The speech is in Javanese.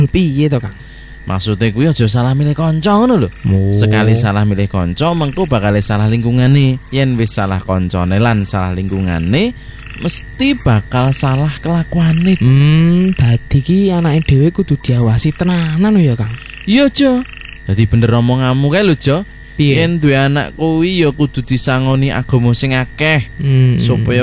Piye to, Kang? Maksudnya kuwi aja salah milih kanca ngono lho. Sekali salah milih kanca mengko bakal salah lingkungane. Yen wis salah kancane lan salah lingkungane mesti bakal salah kelakuane. Dadi ki anake dhewe kudu diawasi tenanan ya, Kang. Iya, Jo. Dadi bener omonganmu kae lho, Jo. Yen duwe anak kuwi ya kudu disangoni agama sing akeh supaya